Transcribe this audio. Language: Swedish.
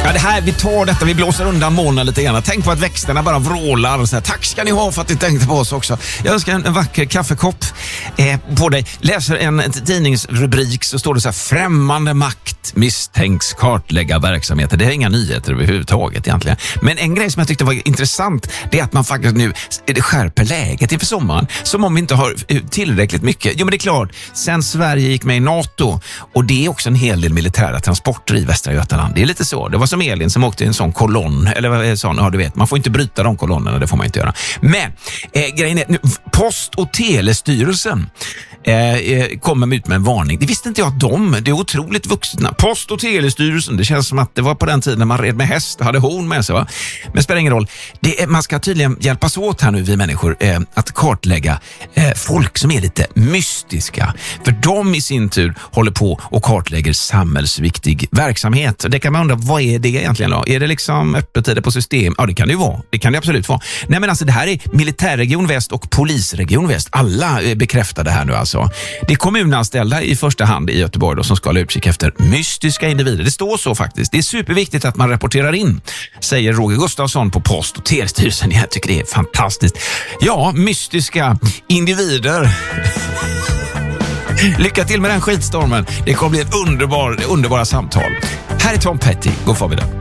Ja, det här, vi tar detta, vi blåser undan molnen lite grann. Tänk på att växterna bara vrålar. Så här, tack ska ni ha för att ni tänkte på oss också. Jag önskar en vacker kaffekopp på dig. Läser en tidningsrubrik så står det så här: främmande makt misstänks kartlägga verksamheter. Det är inga nyheter överhuvudtaget egentligen. Men en grej som jag tyckte var intressant, det är att man faktiskt nu skärper läget inför sommaren. Som om vi inte har tillräckligt mycket. Jo, men det är klart, sen Sverige gick med i NATO, och det är också en hel del militära transporter i Västra Götaland. Det är lite så. Det var som Elin som åkte i en sån kolonn, eller vad är det sån? Ja, du vet, man får inte bryta de kolonnerna, det får man inte göra. Men grejen är, nu, Post- och telestyrelsen kommer ut med en varning. Det visste inte jag att det är otroligt vuxna. Post- och telestyrelsen, det känns som att det var på den tiden när man red med häst och hade horn med sig, va? Men det spelar ingen roll. Man ska tydligen hjälpas åt här nu, vi människor, att kartlägga folk som är lite mystiska. För de i sin tur håller på och kartlägger samhällsviktig verksamhet. Det kan man undra, vad är det egentligen då? Är det liksom öppettider på system? Ja, det kan det ju vara. Det kan det absolut vara. Nej, men alltså det här är militärregion väst och polisregion väst. Alla bekräftar det här nu alltså. Det är kommunanställda i första hand i Göteborg då, som ska hålla utkik efter mystiska individer. Det står så faktiskt. Det är superviktigt att man rapporterar in, säger Roger Gustafsson på Post- och telestyrelsen. Jag tycker det är fantastiskt. Ja, mystiska individer. Lycka till med den skitstormen. Det kommer bli ett underbara samtal. Här är Tom Petty. God förmiddag.